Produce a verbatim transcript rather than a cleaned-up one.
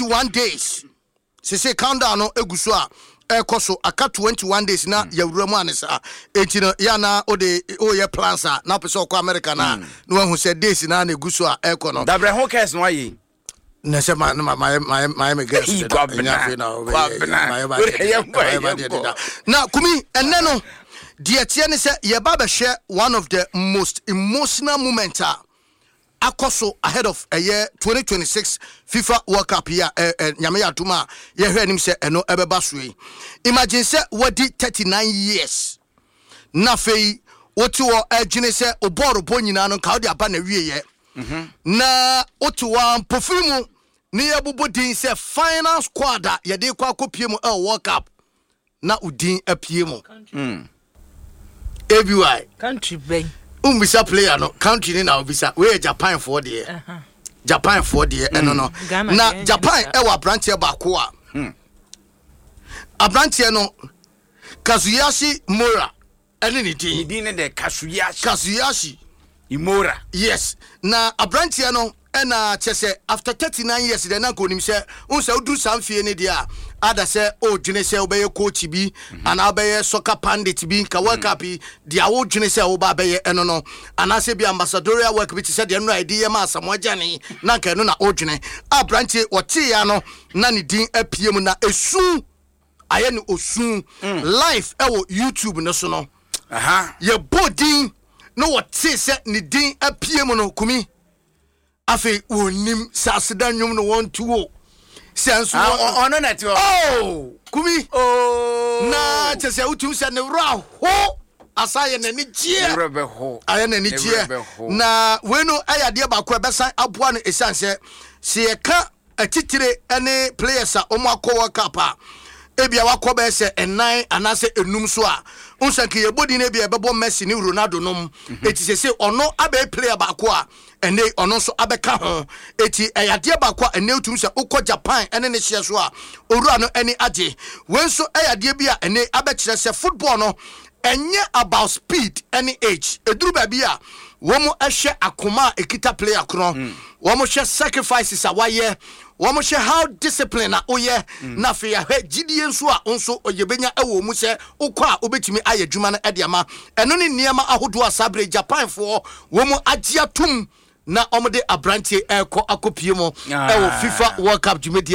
twenty-one days. Se say countdown no eguso a ekoso aka twenty-one days na yawura mu anesa. Enti no ya na o de o ye plans a na pese okọ America na no hu say days na na eguso a eko no. Dabre ho case no ayi. Na se ma my my my my guess. Na kumi enne no de tie ne say ye ba be share one of the most emotional moments akoso ahead of a year twenty twenty-six FIFA World Cup here nyame yatuma ye hwe nim say eno ebeba soe. Imagine say wadi thirty-nine years na fei woti wo agine say oboro bo nyina no ka odi aba na wie ye na woti wa perfume ni yabubo din say final squad ye de kwa kopie mu e World Cup na udin apie mu mm A B Y country ben umbisa player no country ni na ubisa we Japan for there uh-huh. Japan for there mm. no no Ghana, na Ghana, Japan e wa branch ba ko a hmm abrantie no Kazuyashi Mora ene ni din ni din ne de Kazuyashi Kazuyashi Imora yes na abrantie no ena chese after thirty-nine years de na ko nim se unse udu samfie ne dia ada se o dwene se obeye coach bi ana obeye soccer pandit bi ka World Cup dia wo dwene se wo ba beye eno no ana se bi ambassadorial work bi se de no idea ma asamoja ne na ka no na o dwene a branch wote ya no na ne din apiem na esu aye ne osu live e wo YouTube no so no aha ye bodin no wote se ne din apiem no kumi afi wonim saseda nwum no won tuo senso ono na ti oh kumi oh na chese utum se ne wra ho asaye na ni gie rebe ho aye na ni gie na wenu ayade ba ko ebesan aboa no esanse se ye ka atitire ene players a omo akọ Cup a ebia wakọ be se enan anase enum so a unsanke ye body na bia bebo Messi ni Ronaldo nom eti se se ono abe player ba ko a ene ono so abeka ho eti eyade ba ko ene utum se ukọ Japan ene ne hye so a owura no ene age wenso eyade bia ene abekire se football no enye about speed any age eduru ba bia womo ehwe akoma ekita player kron womo hwe sacrifices awaye womo hwe how discipline na oye na fe ya hwe gidie nso a onso oyebenya ewo mu se ukọ a obetimi ayadwuma na ediama eno ne niema ahodo asabre Japan fo womo agia tum na omode abrantie ekọ akopie mo ewo FIFA World Cup jumedi